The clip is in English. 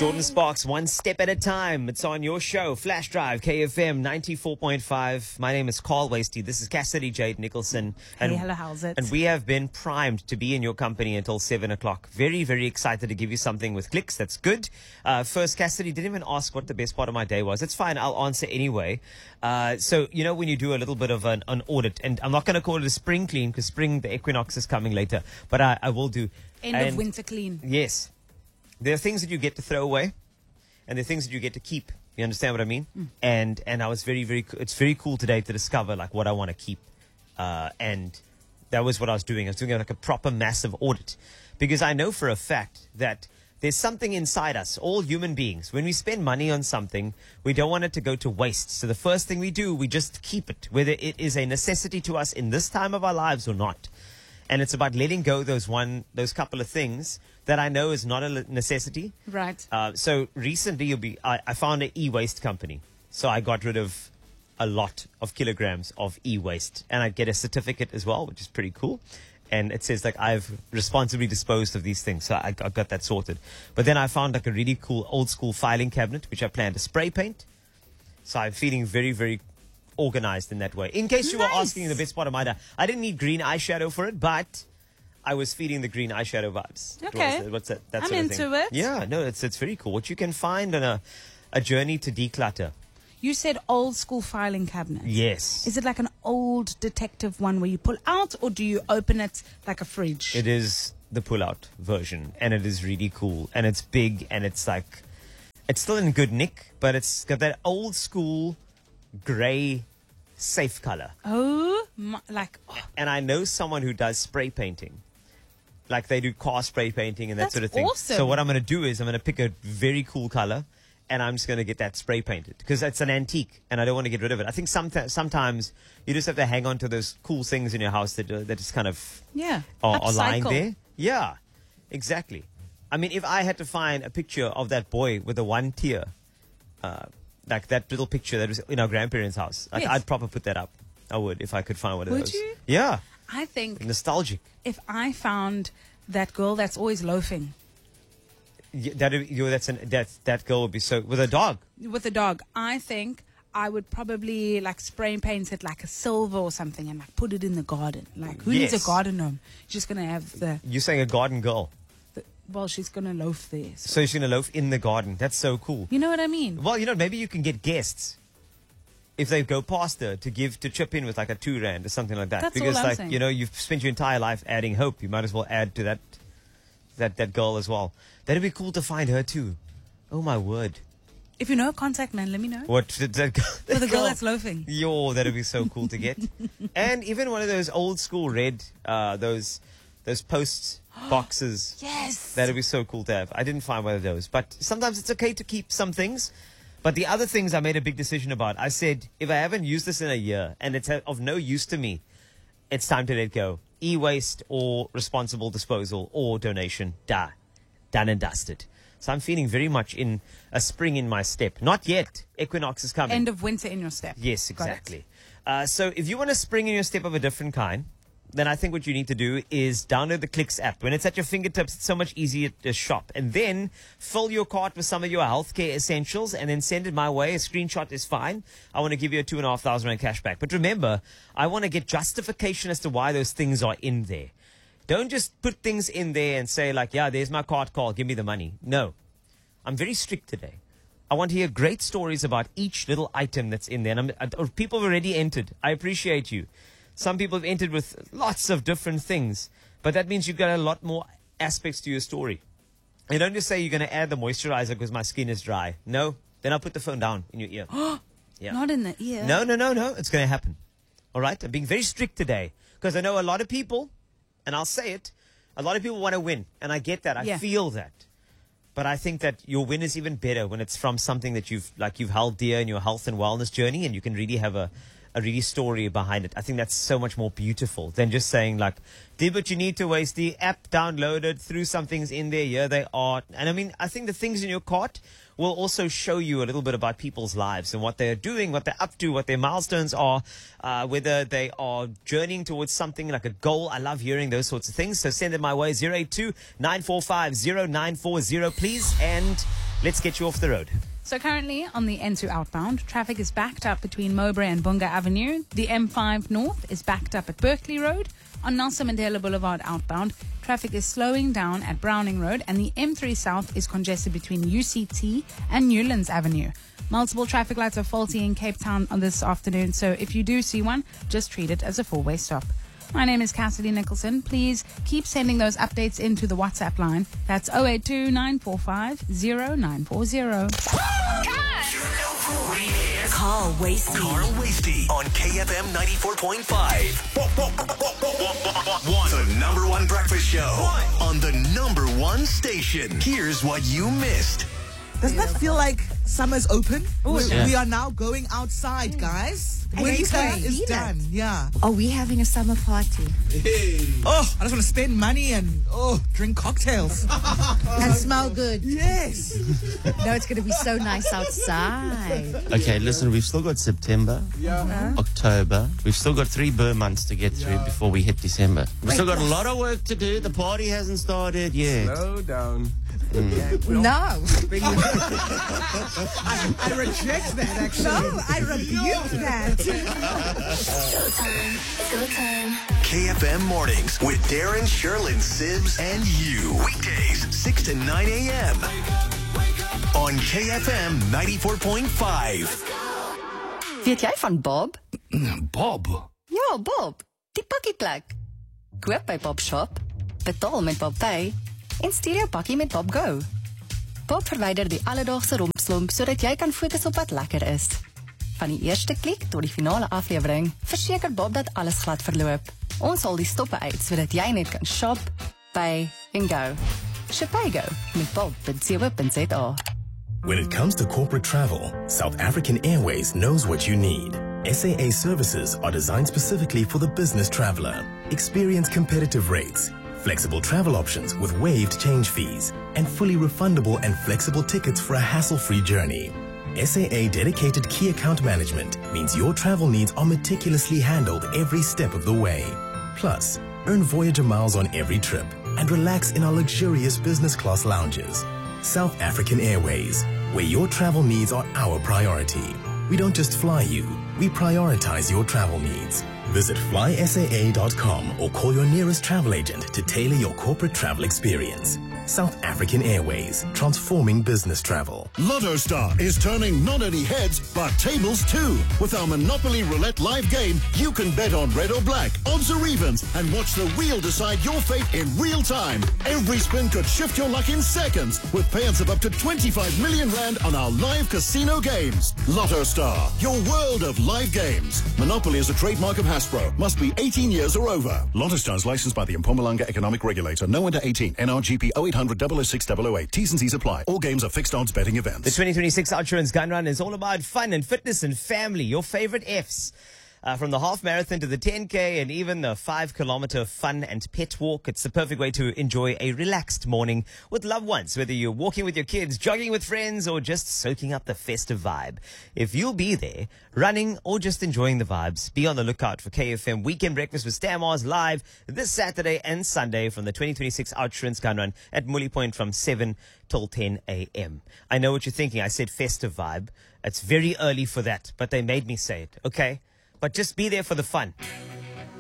Jordan Sparks, one step at a time. It's on your show, Flash Drive, KFM 94.5. My name is Carl Wasty. This is Cassidy Jade Nicholson. Hey, hello, how's it? And we have been primed to be in your company until 7 o'clock. Very, very excited to give you something with clicks. That's good. First, Cassidy didn't even ask what the best part of my day was. It's fine. I'll answer anyway. So, you know, when you do a little bit of an audit, and I'm not going to call it a spring clean because the equinox is coming later, but I will do. End of winter clean. Yes. There are things that you get to throw away, and there are things that you get to keep. You understand what I mean? And I was it's very cool today to discover like what I want to keep. And that was what I was doing. I was doing like a proper massive audit, because I know for a fact that there's something inside us, all human beings. When we spend money on something, we don't want it to go to waste. So the first thing we do, we just keep it, whether it is a necessity to us in this time of our lives or not. And it's about letting go those couple of things that I know is not a necessity. Right. So recently, I found an e-waste company. So I got rid of a lot of kilograms of e-waste. And I get a certificate as well, which is pretty cool. And it says, like, I've responsibly disposed of these things. So I got that sorted. But then I found, like, a really cool old-school filing cabinet, which I plan to spray paint. So I'm feeling very, very organized in that way. In case you were asking the best part of my day, I didn't need green eyeshadow for it, but I was feeding the green eyeshadow vibes. Okay. What's that? That I'm sort of into thing. it. Yeah, no, it's very cool. What you can find on a journey to declutter. You said old school filing cabinet. Yes. Is it like an old detective one where you pull out, or do you open it like a fridge? It is the pull-out version, and it is really cool, and it's big, and it's like, it's still in good nick, but it's got that old school grey safe color. Oh. And I know someone who does spray painting. Like they do car spray painting and that That's sort of thing. awesome. So what I'm going to do is I'm going to pick a very cool color, and I'm just going to get that spray painted because it's an antique and I don't want to get rid of it. I think sometimes you just have to hang on to those cool things in your house that just kind of are lying there. Yeah, exactly. I mean, if I had to find a picture of that boy with the one tear, like that little picture that was in our grandparents' house, like I'd probably put that up. I would if I could find one of those. Would you? Yeah. I think Nostalgic. if I found that girl that's always loafing. Yeah, that girl would be so with a dog. With a dog, I think I would probably like spray and paint it like a silver or something and like put it in the garden. Like who needs a garden gnome? She's just gonna have You're saying a garden girl. Well, she's gonna loaf there. So she's gonna loaf in the garden. That's so cool. You know what I mean? Well, you know, maybe you can get guests if they go past her to chip in with like a 2 rand or something like that. That's because all I'm like saying. you know, you've spent your entire life adding hope. You might as well add to that girl as well. That'd be cool to find her too. Oh my word. If you know a contact, man, let me know. What that For the girl that's loafing. Yo, that'd be so cool to get. And even one of those old school red those post boxes. Yes. That'd be so cool to have. I didn't find one of those. But sometimes it's okay to keep some things. But the other things I made a big decision about. I said, if I haven't used this in a year and it's of no use to me, it's time to let go. E-waste or responsible disposal or donation. Done and dusted. So I'm feeling very much in a spring in my step. Not yet. Equinox is coming. End of winter in your step. Yes, exactly. So if you want a spring in your step of a different kind, then I think what you need to do is download the Clicks app. When it's at your fingertips, it's so much easier to shop. And then fill your cart with some of your healthcare essentials and then send it my way. A screenshot is fine. I want to give you a 2,500 rand cash back. But remember, I want to get justification as to why those things are in there. Don't just put things in there and say like, yeah, there's my cart call. Give me the money. No. I'm very strict today. I want to hear great stories about each little item that's in there. And people have already entered. I appreciate you. Some people have entered with lots of different things, but that means you've got a lot more aspects to your story. You don't just say you're going to add the moisturizer because my skin is dry. No, then I'll put the phone down in your ear. Yeah. Not in the ear. No. It's going to happen. All right? I'm being very strict today because I know a lot of people, and I'll say it, a lot of people want to win, and I get that. I feel that. But I think that your win is even better when it's from something that you've held dear in your health and wellness journey, and you can really have a really story behind it. I think that's so much more beautiful than just saying like, did what you need to waste the app downloaded, threw some things in there, here they are. And I mean, I think the things in your cart will also show you a little bit about people's lives and what they're doing, what they're up to, what their milestones are, whether they are journeying towards something like a goal. I love hearing those sorts of things. So send it my way, 082-945-0940, please. And Let's get you off the road. So currently on the N2 outbound, traffic is backed up between Mowbray and Bunga Avenue. The M5 North is backed up at Berkeley Road. On Nelson Mandela Boulevard outbound, traffic is slowing down at Browning Road, and the M3 South is congested between UCT and Newlands Avenue. Multiple traffic lights are faulty in Cape Town on this afternoon, so if you do see one, just treat it as a four-way stop. My name is Cassidy Nicholson. Please keep sending those updates into the WhatsApp line. That's 082 945 0940. Carl Wasty on KFM 94.5. The number one breakfast show on the number one station. Here's what you missed. Doesn't that feel like summer's open? We are now going outside, guys. Winter is done. Yeah. Are we having a summer party? Oh, I just want to spend money and drink cocktails. And smell good. Yes. No, it's going to be so nice outside. Okay, listen, we've still got September, October. We've still got 3 Burr months to get through before we hit December. We've still got a lot of work to do. The party hasn't started yet. Slow down. No. I reject that, actually. No, I rebuke that. KFM Mornings with Darren, Sherlyn, Sibs, and you. Weekdays, 6 to 9 a.m. on KFM 94.5. Weet jy van Bob? Bob. Ja, Bob. Die pakkieplek. Koop by Bob Shop, betaal met Bob Pay en stuur jou pakkie met Bob Go. Bob verwyder die alledaagse rompslomp sodat jy kan fokus op wat lekker is. Van die eerste klik tot die finale aflewering, verseker Bob dat alles glad verloop. Ons haal die stoppe uit sodat jy net kan shop, pay en go. Shopay-go met bob.co.za. When it comes to corporate travel, South African Airways knows what you need. SAA services are designed specifically for the business traveler. Experience competitive rates, flexible travel options with waived change fees, and fully refundable and flexible tickets for a hassle-free journey. SAA dedicated key account management means your travel needs are meticulously handled every step of the way. Plus, earn Voyager miles on every trip and relax in our luxurious business class lounges. South African Airways, where your travel needs are our priority. We don't just fly you, we prioritize your travel needs. Visit flysaa.com or call your nearest travel agent to tailor your corporate travel experience. South African Airways, transforming business travel. Lotto Star is turning not only heads, but tables too. With our Monopoly Roulette live game, you can bet on red or black, odds or evens, and watch the wheel decide your fate in real time. Every spin could shift your luck in seconds, with payouts of up to 25 million rand on our live casino games. Lotto Star, your world of live games. Monopoly is a trademark of Hasbro. Must be 18 years or over. Lotto Star is licensed by the Mpumalanga Economic Regulator. No under 18. NRGP 0800 006 008. T's and C's apply. All games are fixed odds betting events. The 2026 Outsurance Gun Run is all about fun and fitness and family. Your favorite Fs. From the half marathon to the 10K and even the 5-kilometer fun and pet walk, it's the perfect way to enjoy a relaxed morning with loved ones, whether you're walking with your kids, jogging with friends, or just soaking up the festive vibe. If you'll be there, running or just enjoying the vibes, be on the lookout for KFM Weekend Breakfast with Stan Mars live this Saturday and Sunday from the 2026 Outsurance Gun Run at Mully Point from 7 till 10 a.m. I know what you're thinking. I said festive vibe. It's very early for that, but they made me say it, okay? But just be there for the fun.